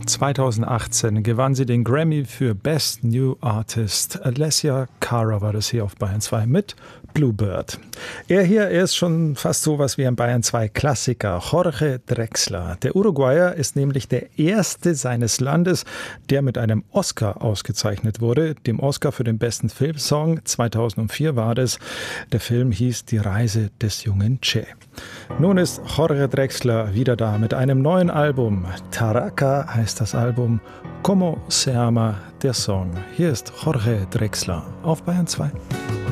2018 gewann sie den Grammy für Best New Artist. Alessia Cara war das hier auf Bayern 2 mit Bluebird. Er ist schon fast sowas wie ein Bayern 2 Klassiker, Jorge Drexler. Der Uruguayer ist nämlich der erste seines Landes, der mit einem Oscar ausgezeichnet wurde, dem Oscar für den besten Filmsong. 2004 war das. Der Film hieß Die Reise des jungen Che. Nun ist Jorge Drexler wieder da mit einem neuen Album. Taraca heißt das Album. Como se llama der Song? Hier ist Jorge Drexler auf Bayern 2.